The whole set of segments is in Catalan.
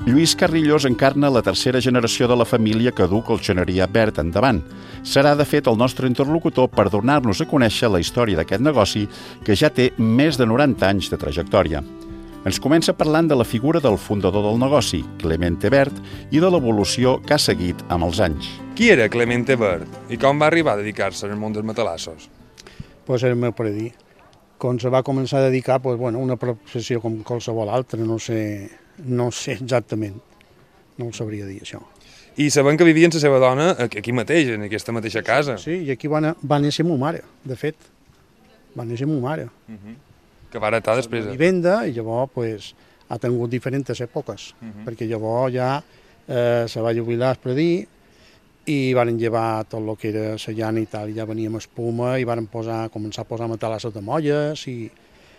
Lluís Carrillós encarna la tercera generació de la família que du Colxoneria Bert endavant. Serà, de fet, el nostre interlocutor per donar-nos a conèixer la història d'aquest negoci que ja té més de 90 anys de trajectòria. Ens comença parlant de la figura del fundador del negoci, Clemente Bert, i de l'evolució que ha seguit amb els anys. Qui era Clemente Bert i com va arribar a dedicar-se al món dels matalassos? Pues era el meu predí. Quan se va començar a dedicar, una professió com qualsevol altra, no sé exactament, no ho sabria dir, això. I sabem que vivia amb la seva dona aquí mateix, en aquesta mateixa casa. Sí, i aquí va néixer ma mare, de fet. Va néixer ma mare. Que va heretar després. La vivenda, i llavors ha tingut diferents èpoques, perquè llavors ja se va jubilar el predí i van llevar tot el que era la llana i tal, i ja veníem espuma i van començar a posar matalassos de molles i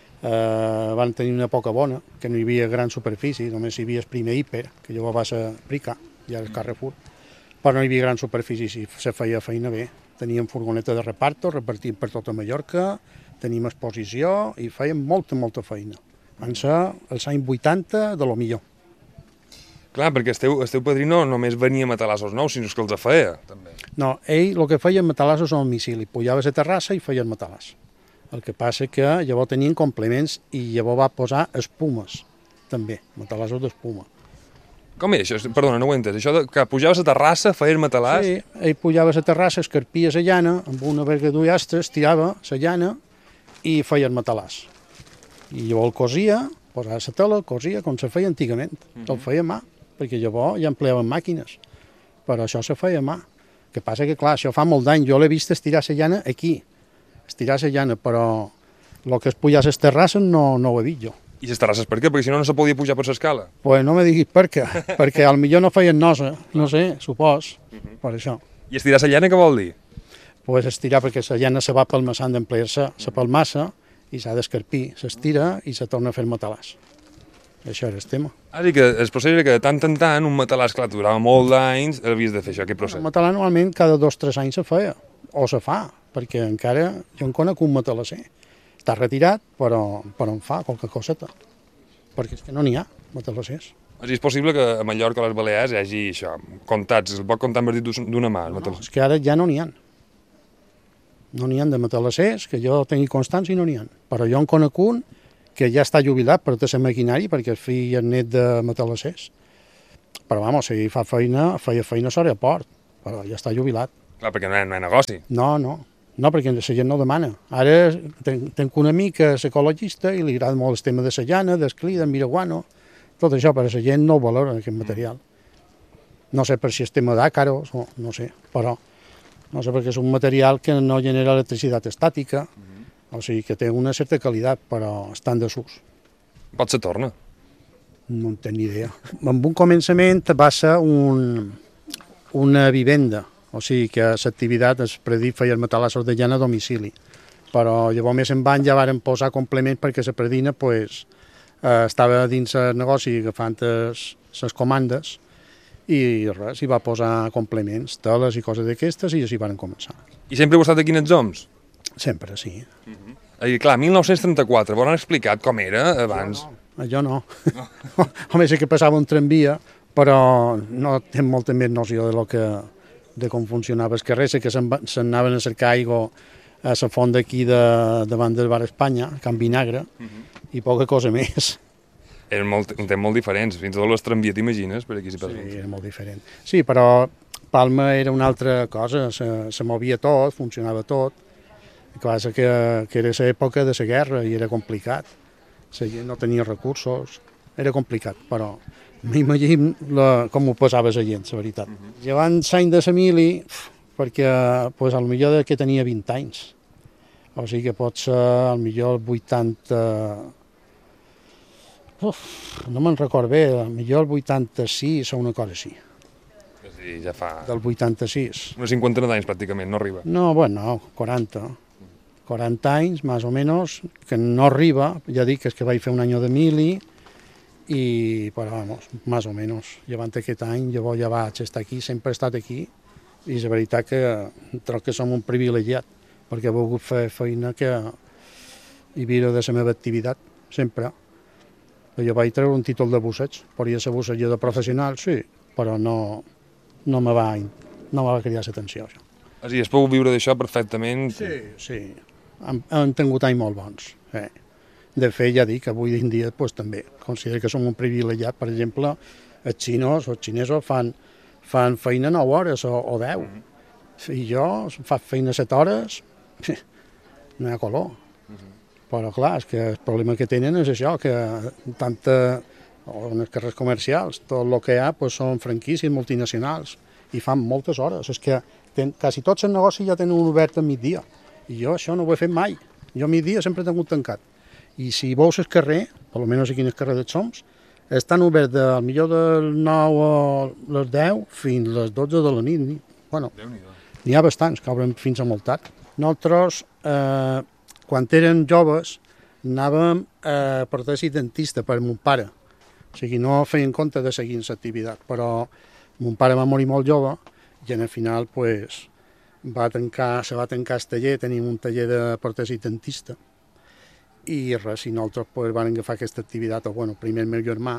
van tenir una època bona, que no hi havia gran superfície, només hi havia el primer hiper, que llavors va ser Prica, ja el Carrefour, però no hi havia gran superfície i se feia feina bé. Teníem furgoneta de reparto, repartíem per tota Mallorca, teníem exposició i fèiem molta feina. Van ser els anys 80 de lo millor. Clar, perquè el teu padrí no només venia a matalassos nous, sinó que els feia, també. No, ell el que feia matalassos a domicili, pujava a la terrassa i feia el matalàs. El que passa que llavors tenien complements i llavors va posar espumes, també, matalassos d'espuma. Com és això? Perdona, no ho he entès. Això que pujava a la terrassa, feia el matalàs? Sí, ell pujava a la terrassa, escarpia la llana, amb una vergadura estirava la llana i feia el matalàs. I llavors el cosia, posava la tela, cosia com se feia antigament. El feia a mà, perquè llavors ja empleaven màquines. Però això se feia a mà. El que passa que, clar, això fa molt d'any. Jo l'he vist estirar la llana aquí, estirar la llana, però el que es pujar a les terrasses no ho he vist jo. I les terrasses per què? Perquè si no se podia pujar per l'escala. Pues no me diguis per què, perquè potser no feien nosa, no sé, supos, per això. I estirar la llana què vol dir? Pues estirar perquè la llana se va palmassant d'emplear-se, se palmassa i s'ha d'escarpir, s'estira i se torna a fer el matalàs. Això era el tema. Sí que el procés era que de tant en tant un matalàs, clar, durava molt d'anys, havies de fer això, aquest procés. El matalàs normalment cada 2 o 3 anys se feia, o se fa, perquè encara jo en conec un matalasser. Està retirat, però en fa qualque coseta, perquè és que no n'hi ha matalassers. És possible que a Mallorca o a les Balears hi hagi això, comptats, es pot comptar amb el dit d'una mà. No, és que ara ja no n'hi ha. No n'hi ha de matalassers, que jo tingui constància i no n'hi ha. Però jo en conec un que ja està jubilat per tot el maquinari, perquè el fill és net de matalassers. Però, vamos, si fa feia feina a l'aeroport, però ja està jubilat. Clar, perquè no hi ha negoci. No, perquè la gent no demana. Ara tenc un amic que és ecologista i li agrada molt el tema de la llana, del cli, del miraguano, tot això, però la gent no ho valora, aquest material. No sé per si és tema d'àcaros, no sé, però no sé perquè és un material que no genera electricitat estàtica, o sigui que té una certa qualitat, però està en desús. Pot ser torna? No en tenc ni idea. En un començament va ser una vivenda, o sigui que l'activitat es predí feia els matalassos de llana a domicili, però llavors més en van ja varen posar complements perquè la predina estava dins el negoci agafant les comandes i res, hi va posar complements, teles i coses d'aquestes i així varen començar. I sempre heu estat aquí en els oms? Sempre, sí. Clar, 1934, vos han explicat com era abans? Jo no. Home, sé que passava un tramvia, però no tinc molta més noció de com funcionava el carrer, sé que s'anaven a cercar aigua a la font d'aquí davant del bar Espanya, Can Vinagre, i poca cosa més. Eren un temps molt diferents, fins i tot les tramvies, t'imagines? Sí, era molt diferent. Sí, però Palma era una altra cosa, se movia tot, funcionava tot. El que passa que era l'època de la guerra i era complicat. La gent no tenia recursos, era complicat, però m'imagino com ho passava la gent, la veritat. Llevant l'any de la mili, perquè potser que tenia 20 anys. O sigui que pot ser potser el 80... no me'n record bé, potser el 86 o una cosa així. Sí, ja fa... Del 86. Una cinquantena d'anys pràcticament, no arriba. No, 40. 40 anys, més o menys, que no arriba, ja dic que és que vaig fer un any de mili, però, vamos, més o menys. Llevant aquest any, llavors ja vaig estar aquí, sempre he estat aquí, i la veritat que trobo que som un privilegiat, perquè he volgut fer feina que hi vira de la meva activitat, sempre. Jo vaig treure un títol de busseig, podria ser bussetger de professional, sí, però no me va cridar l'atenció, això. És a dir, has pogut viure d'això perfectament? Sí, hem tingut anys molt bons. De fet, ja dic, avui en dia pues, també considero que som un privilegiat. Per exemple, els xinesos fan feina 9 hores o 10. I jo faig feina 7 hores, no hi ha color. Però clar, és que el problema que tenen és això, que en els carrers comercials, tot el que hi ha pues, són franquícies multinacionals i fan moltes hores. És que quasi tots els negocis ja tenen obert a migdia. I jo això no ho he fet mai. Jo a migdia sempre he tingut tancat. I si veus el carrer, almenys aquí en el carrer dels Soms, estan oberts al millor del 9 a les 10 fins a les 12 de la nit. Bueno, n'hi ha bastants que obren fins a molt tard. Nosaltres, quan érem joves, anàvem a protesi dentista per mon pare. O sigui, no feien compte de seguir l'activitat, però mon pare va morir molt jove i al final pues, se va tancar el taller, tenim un taller de protesi dentista. I res, i nosaltres pues, vam agafar aquesta activitat, o bueno, primer el meu germà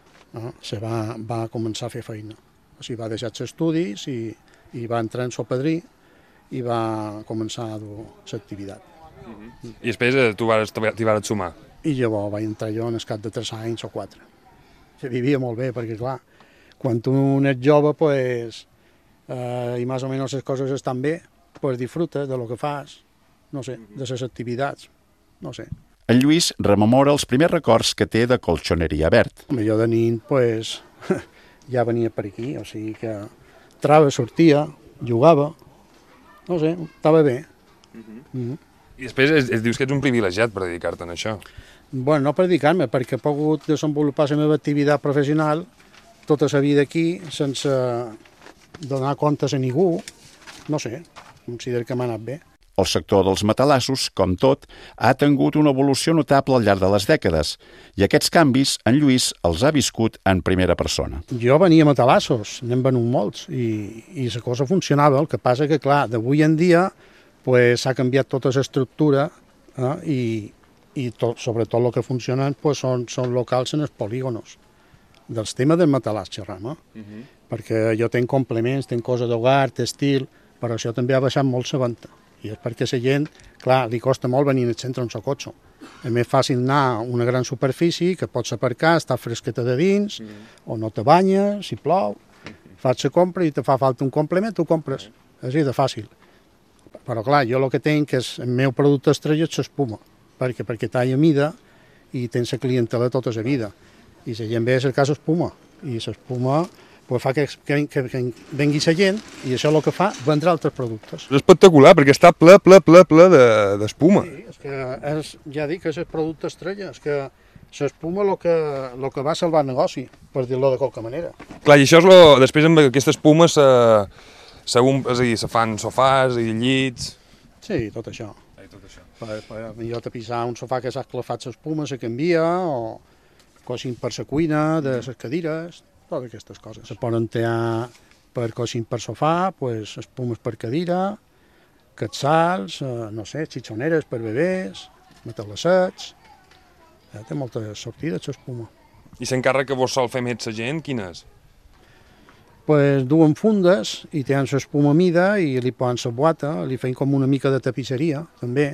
va començar a fer feina. O sigui, va deixar els estudis i va entrar en so padrí i va començar a dur l'activitat. I després t'hi vas sumar? I llavors vaig entrar jo en el cap de 3 anys o 4. Se vivia molt bé, perquè clar, quan tu ets jove, pues, i més o menys les coses estan bé, pues disfrutes de lo que fas, no sé, de les activitats, no sé. En Lluís rememora els primers records que té de Colxoneria Verd. Jo de nit, pues, ja venia per aquí, o sigui que entrava, sortia, jugava, no sé, estava bé. I després dius que ets un privilegiat per dedicar-te a això. Bueno, no per dedicar-me, perquè he pogut desenvolupar la meva activitat professional tota la vida aquí, sense donar comptes a ningú, no sé, considero que m'ha anat bé. El sector dels matalassos, com tot, ha tingut una evolució notable al llarg de les dècades i aquests canvis en Lluís els ha viscut en primera persona. Jo venia a matalassos, n'hem venut molts i la cosa funcionava, el que passa que, clar, d'avui en dia s'ha canviat tota l'estructura i sobretot el que funcionen són locals en els polígonos. Dels temes del matalàs xerram, perquè jo tenc complements, tenc coses d'hogar, textil, però això també ha baixat molt la venda. I és perquè la gent, clar, li costa molt venir al centre amb el cotxe. És més fàcil anar a una gran superfície que pots aparcar, està fresqueta de dins, o no te banyes, si plou, fas la compra i te fa falta un complement, tu compres. És així de fàcil. Però clar, jo el que tenc és el meu producte estrella és l'espuma, perquè talla mida i tens la clientela tota la vida. I la gent ve a cercar l'espuma, i l'espuma fa que vengui la gent i això el que fa vendre altres productes. És espectacular, perquè està ple d'espuma. Sí, és que ja dic que és el producte estrella, és que l'espuma el que va salvar el negoci, per dir-lo de qualque manera. Clar, i això és després amb aquesta espuma se fan sofàs i llits... Sí, tot això. Jo tapissar un sofà que s'ha esclafat l'espuma, se canvia, o coixins per la cuina, de les cadires, totes aquestes coses. Se poden tallar per coixins per sofà, espumes per cadira, quetzals, no sé, xitxoneres per bebès, matalassets... Té moltes sortides, l'espuma. I l'encàrrec que vos sol fer més la gent, quin és? Duen fundes i tenen l'espuma a mida i li posen la boata, li feien com una mica de tapisseria, també.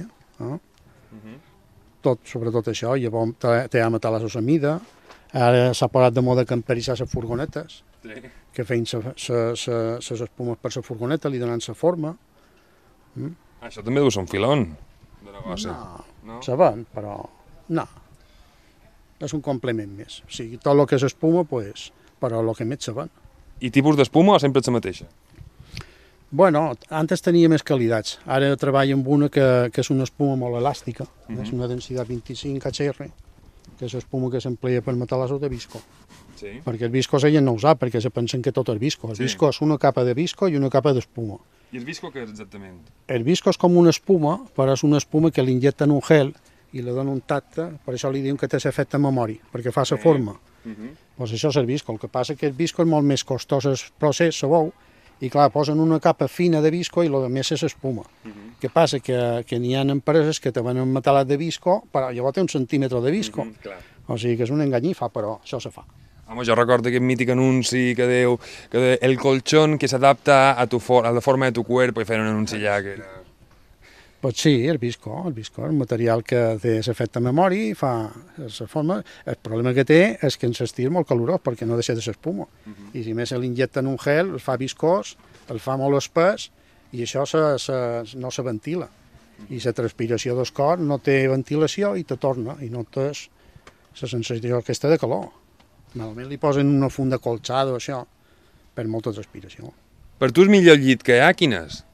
Sobretot això, llavors té matalassos a mida. Ara s'ha posat de moda camperissar les furgonetes, que feien les espumes per la furgoneta, li donen la forma. Això també deu ser un filon de negoci. No, se ven, però no. És un complement més. O sigui, tot el que és espuma, però el que més se ven. I tipus d'espuma o sempre és la mateixa? Bueno, antes tenia més qualitats. Ara treballo amb una que és una espuma molt elàstica, és una densitat 25 HR, que és espuma que s'emplea per matalassos de visco. Sí. Perquè el visco la gent no ho sap, perquè se pensen que tot és visco. El visco és una capa de visco i una capa d'espuma. I el visco què és exactament? El visco és com una espuma, però és una espuma que li injecten un gel i li donen un tacte, per això li diuen que té l'efecte memòria, perquè fa la forma. Doncs això és el visco. El que passa que el visco és molt més costós el procés, sabeu, i clar, posen una capa fina de visco i el més és espuma. Què passa? Que n'hi ha empreses que te venen metalat de visco, però llavors té un centímetre de visco. O sigui que és una enganyifa, però això se fa. Home, jo recordo aquest mític anunci que diu que el colchón que s'adapta a la forma de tu cuerpo, i feien un anunci allà que era... Pues sí, el visco, el material que té l'efecte memòria i fa la forma. El problema que té és que en l'estil és molt calorós perquè no deixa de ser espuma. I si més se l'injecta en un gel, el fa viscós, el fa molt espès i això no se ventila. I la transpiració del cor no té ventilació i te torna i notes la sensació aquesta de calor. Normalment li posen una funda colxada o això per molta transpiració. Per tu és millor llit que hi ha, quin és?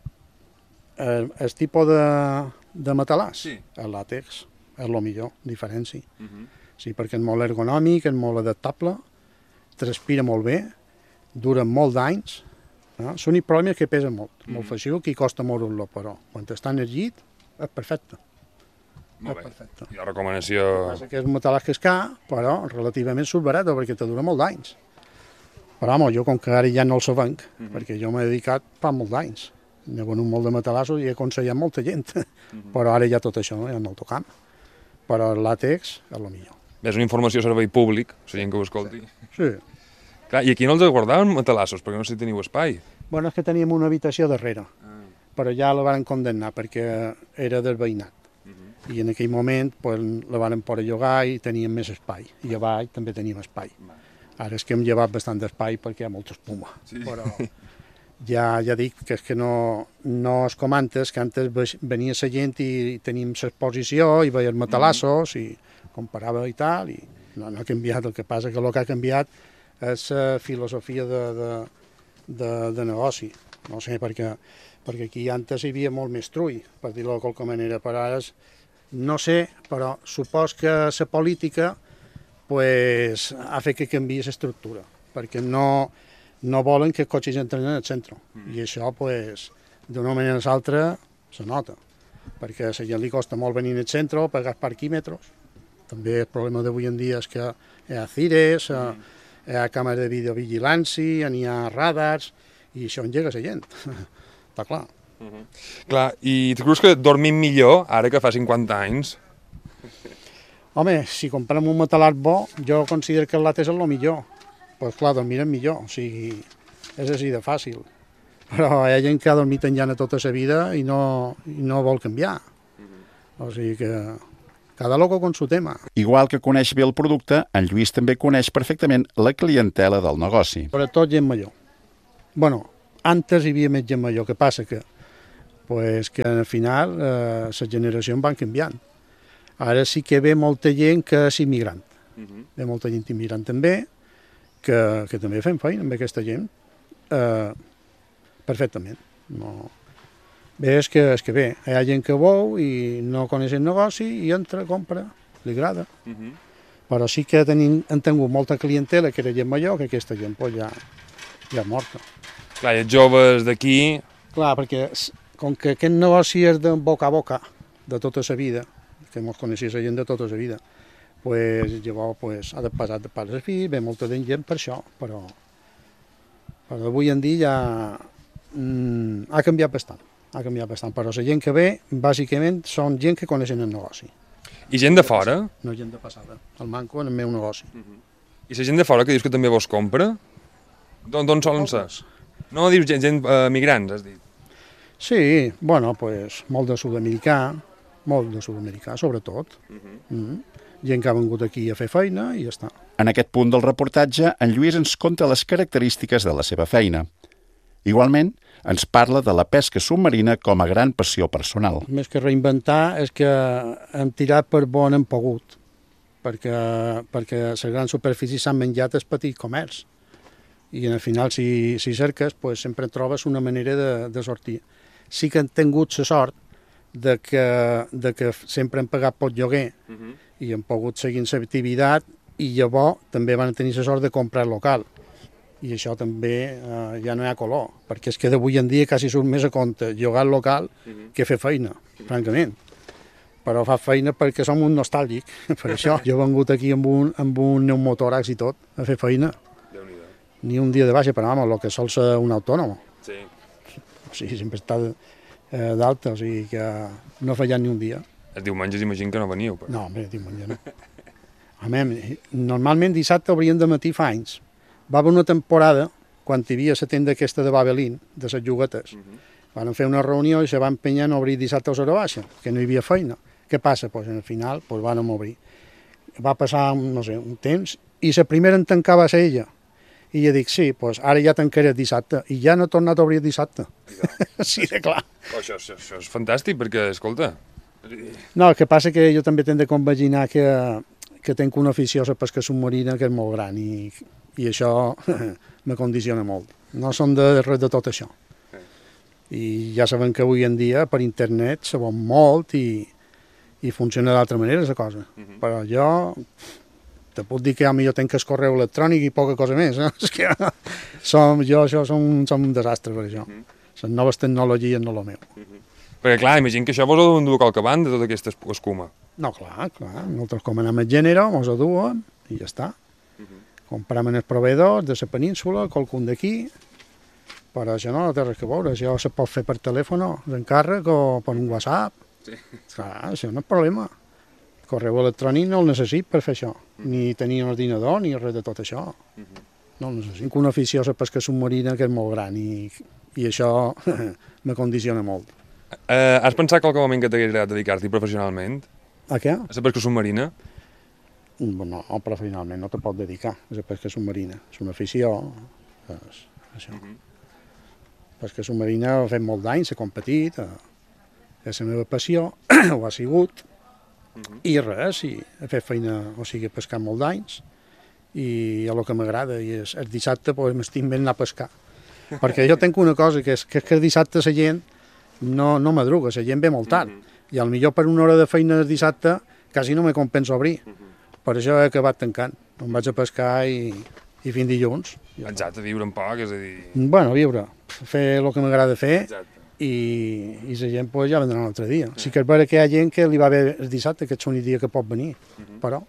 El tipus de matalàs, Sí. el làtex, és el millor, diferència. Sí, perquè és molt ergonòmic, és molt adaptable, transpira molt bé, dura molt d'anys. No? L'únic problema és que pesa molt, molt feixuc i costa moure-lo, però quan està en el llit és perfecte. Molt bé. Perfecte. I la recomanació... Passa que és un matalàs que és car, però relativament surt barat perquè te dura molt d'anys. Però, home, jo com que ara ja no el sabenc, perquè jo m'he dedicat fa molt d'anys. N'he venut molt de matalassos i he aconsellat molta gent, però ara ja tot això ja no el tocam. Però el làtex és el millor. És una informació a servei públic, la gent que ho escolti. Sí. Clar, i aquí no els guardaven matalassos, perquè no sé si teniu espai. Bueno, és que teníem una habitació darrere, però ja la van condemnar perquè era del veïnat. I en aquell moment pues, la van poder llogar i teníem més espai. I a baix també teníem espai. Ara és que hem llevat bastant d'espai perquè hi ha molta espuma. Sí. Però ja dic que és que no és com antes, que antes venia la gent i teníem l'exposició i veia els matalassos i comparava i tal, i no ha canviat. El que passa que el que ha canviat és la filosofia de negoci. No sé, perquè aquí antes hi havia molt més trull, per dir-ho de qualque manera, però ara no sé, però supos que la política pues, ha fet que canviï l'estructura, perquè no volen que els cotxes entren en el centre. I això, pues, d'una manera o l'altra, se nota, perquè a la gent li costa molt venir al centre, pagar parquímetres. També el problema d'avui en dia és que hi ha cires, hi ha càmeres de videovigilància, n'hi ha radars, i això engega la gent, està clar. Clar, i tu creus que dormim millor ara que fa 50 anys? Home, si comprem un matalàs bo, jo considero que el làtex és el millor. Pues clar, dormirem millor, o sigui, és així de fàcil. Però hi ha gent que ha dormit en llana tota la vida i no vol canviar. O sigui que cada loco con su tema. Igual que coneix bé el producte, en Lluís també coneix perfectament la clientela del negoci. Sobretot gent major. Bueno, antes hi havia més gent major, que passa que al final les generacions van canviant. Ara sí que ve molta gent que és immigrant. Ve molta gent immigrant també, que també fem feina amb aquesta gent perfectament. No. Bé, és que bé, hi ha gent que veu i no coneix el negoci i entra, compra, li agrada. Però sí que hem tingut molta clientela que era gent major, que aquesta gent pues, ja és morta. Clar, i els joves d'aquí... Clar, perquè com que aquest negoci és de boca a boca, de tota la vida, que ens coneixia la gent de tota la vida, pues, llavors ha de passar de pares a fills, ve molta gent per això, però avui en dia ja ha canviat bastant, però la gent que ve, bàsicament, són gent que coneixen el negoci. I gent de fora? No gent de passada, el manco en el meu negoci. I la gent de fora que dius que també vos compra? D'on solen ser? No dius gent migrants, has dit? Sí, bueno, pues, molt de sud-americà, sobretot. Gent que ha vengut aquí a fer feina i ja està. En aquest punt del reportatge, en Lluís ens conta les característiques de la seva feina. Igualment, ens parla de la pesca submarina com a gran passió personal. Més que reinventar és que hem tirat per bon hem pogut, perquè les grans superfícies s'han menjat el petit comerç. I al final, si cerques, pues, sempre trobes una manera de sortir. Sí que hem tingut la sort de que sempre hem pagat poc lloguer i hem pogut seguir l'activitat i llavors també van tenir la sort de comprar local. I això també ja no hi ha color, perquè és que d'avui en dia quasi surt més a compte llogar local que fer feina, francament. Però fa feina perquè som un nostàlgic, per això. Jo he vengut aquí amb un pneumotòrax i tot, a fer feina. Ni un dia de baixa, però home, el que sol ser un autònom. Sí. O sigui, sempre està d'alta, o sigui que no ha fallat ni un dia. Els diumenges imagino que no veniu. Però... No, home, diumenge no. Normalment dissabte obrien de matí fa anys. Va haver una temporada, quan hi havia la tenda aquesta de Babelín, de les juguetes, van fer una reunió i se va empenyar a no obrir dissabte a l'hora baixa, que no hi havia feina. Què passa? Pues, al final van obrir. Va passar, no sé, un temps, i la primera en tancar va ser ella. I jo dic, sí, pues ara ja tancaré el dissabte, i ja no he tornat a obrir dissabte. Sí, de clar. Això és fantàstic, perquè, escolta... No, el que passa que jo també tinc de compaginar que tinc una afició a la pesca submarina que és molt gran, i això me condiciona molt. No som de res de tot això. I ja sabem que avui en dia per internet se vol molt i funciona d'altra manera la cosa. Però jo te puc dir que jo tenc el correu electrònic i poca cosa més. És que som un desastre per això. Les noves tecnologies no és el meu. Perquè clar, imagino que això vos ho endú qualque banda, tota aquesta escuma. No, clar. Nosaltres com anem al gènere, mos ho duen i ja està. Comprem el proveïdor de la península, qualcun d'aquí, però això no té res que veure, això se pot fer per telèfon, d'encàrrec o per un WhatsApp. Sí. Clar, això no és problema. El correu electrònic no el necessit per fer això, ni tenir un ordinador ni res de tot això. No el necessit. Una afició a la pesca submarina que és molt gran i això me condiciona molt. Has pensat qualque moment que t'hagués agradat dedicar-t'hi professionalment? A què? A la pesca submarina? No, professionalment no te pot dedicar a la pesca submarina. És una afició, és això. Pesca submarina he fet molt d'anys, he competit, és la meva passió, ho ha sigut, i res, he fet feina, o sigui, he pescat molt d'anys, i el que m'agrada, i és el dissabte m'estic ben anar a pescar. Perquè jo tinc una cosa, que és que el dissabte la gent no madruga, la gent ve molt tard, i potser per una hora de feina el dissabte quasi no me compensa obrir. Per això he acabat tancant. Em vaig a pescar i fins dilluns. Exacte, viure un poc, és a dir... Bueno, viure, fer el que m'agrada fer. Exacte. I la gent ja vendrà un altre dia. Sí que és vera que hi ha gent que li va bé el dissabte, que és l'únic dia que pot venir, però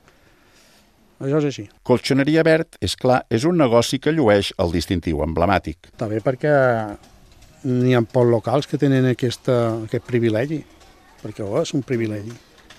això és així. Colxoneria Verd, és clar, és un negoci que llueix el distintiu emblemàtic. Està bé perquè n'hi ha pocs locals que tenen aquest privilegi, perquè és un privilegi.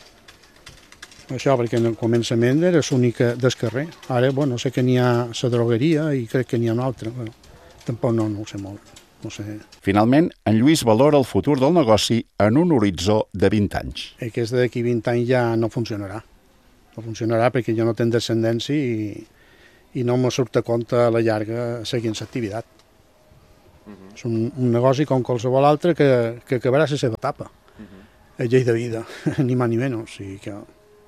Això, perquè en el començament era l'única del carrer. Ara, bueno, sé que n'hi ha la drogueria i crec que n'hi ha una altra. Bueno, tampoc no ho sé molt. No sé. Finalment, en Lluís valora el futur del negoci en un horitzó de 20 anys. Que d'aquí 20 anys ja no funcionarà. No funcionarà perquè jo no tinc descendència i no me surt a compte a la llarga seguint l'activitat. És un negoci com qualsevol altre que acabarà la seva etapa. És llei de vida, ni més ni menys. O sigui que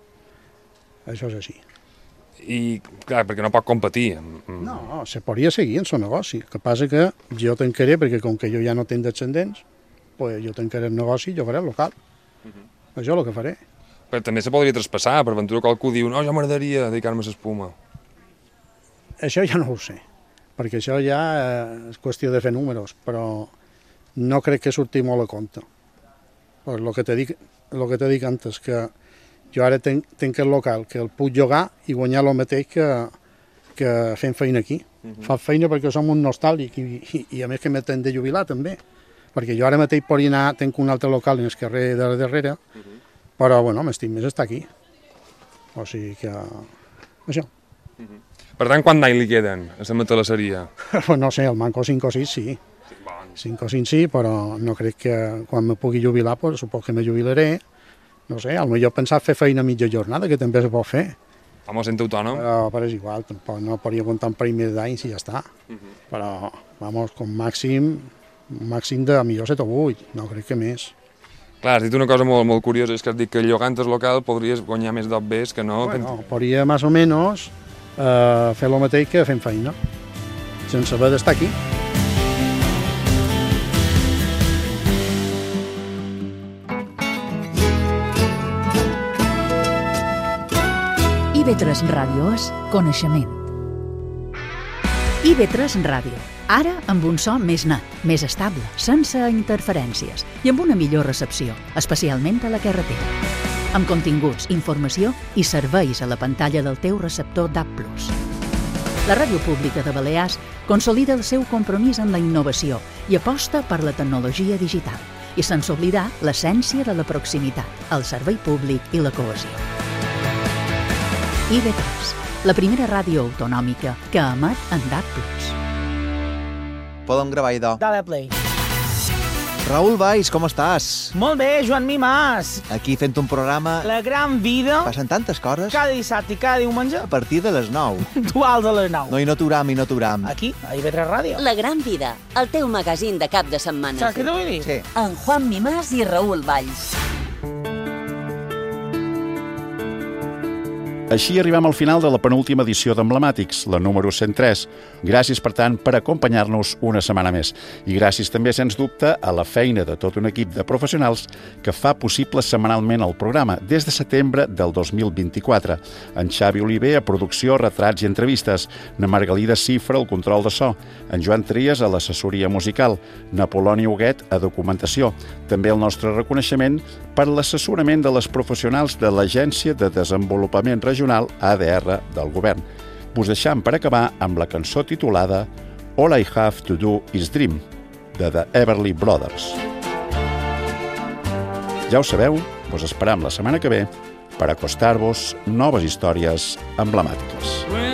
això és així. I, clar, perquè no pot competir. No, se podria seguir en el negoci. El que passa que jo tancaré, perquè com que jo ja no tinc descendents, pues jo tancaré el negoci i jo faré el local. Això és el que faré. Però també se podria traspassar, per ventura qualcú diu no, jo m'agradaria dedicar-me a l'espuma. Això ja no ho sé, perquè això ja és qüestió de fer números, però no crec que surti molt a compte. Pues el que t'he dit antes, que jo ara tinc el local, que el puc llogar i guanyar el mateix que fent feina aquí. Fa feina perquè som un nostàlgic i a més que m'he de jubilar també. Perquè jo ara mateix podria anar, tinc un altre local en el carrer de darrere, però bueno, m'estic més estar aquí. O sigui que... això. Per tant, quant d'any li queden a la matalasseria? No sé, el manco 5 o 6 sí. 5 o 5 sí, però no crec que quan me pugui jubilar, pues, supos que me jubilaré. No sé, potser pensar fer feina a mitja jornada, que també se pot fer. Home, sent autònom. Però és igual, tampoc no podria comptar un parell més d'anys i ja està. Però, vamos, com màxim de millor 7 o 8, no crec que més. Clar, has dit una cosa molt, molt curiosa, és que has dit que llogant el local podries guanyar més d'obvers que no... Bueno, podria més o menys fer el mateix que fent feina, sense haver d'estar aquí. IB3 Ràdio és coneixement. IB3 Ràdio, ara amb un so més net, més estable, sense interferències i amb una millor recepció, especialment a la carretera. Amb continguts, informació i serveis a la pantalla del teu receptor DAB+. La Ràdio Pública de Balears consolida el seu compromís amb la innovació i aposta per la tecnologia digital i sense oblidar l'essència de la proximitat, el servei públic i la cohesió. IB3, la primera ràdio autonòmica que emet en DAB+. Podem gravar, idò. Dale play. Raül Valls, com estàs? Molt bé, Joan Mimàs. Aquí fent un programa... La gran vida. Passen tantes coses. Cada dissabte i cada diumenge. A partir de les 9. Puntuals a les 9. No, i no t'uram. Aquí, a IB3 Ràdio. La gran vida, el teu magazín de cap de setmana. Saps què t'ho vull dir? Sí. En Juan Mimàs i Raül Valls. Així arribem al final de la penúltima edició d'Emblemàtics, la número 103. Gràcies, per tant, per acompanyar-nos una setmana més. I gràcies també, sens dubte, a la feina de tot un equip de professionals que fa possible setmanalment el programa des de setembre del 2024. En Xavi Oliver, a producció, retrats i entrevistes. Na Margalida Cifra, al control de so. En Joan Trias, a l'assessoria musical. Na Polònia Huguet, a documentació. També el nostre reconeixement per l'assessorament de les professionals de l'Agència de Desenvolupament Regional ADR del Govern. Vos deixam per acabar amb la cançó titulada All I Have to Do Is Dream, de The Everly Brothers. Ja ho sabeu, vos esperam la setmana que ve per acostar-vos noves històries emblemàtiques.